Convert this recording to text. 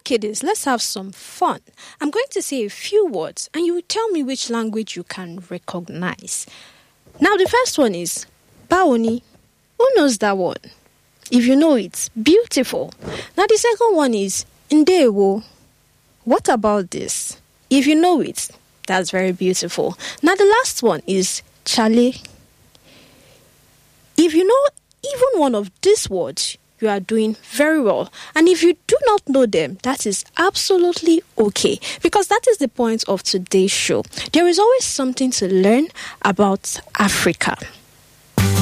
kiddies, let's have some fun. I'm going to say a few words and you will tell me which language you can recognize. Now, the first one is Baoni. Who knows that one? If you know it, beautiful. Now, the second one is Ndewo. What about this? If you know it, that's very beautiful. Now, the last one is Chale. If you know even one of these words, you are doing very well. And if you do not know them, that is absolutely okay. Because that is the point of today's show. There is always something to learn about Africa.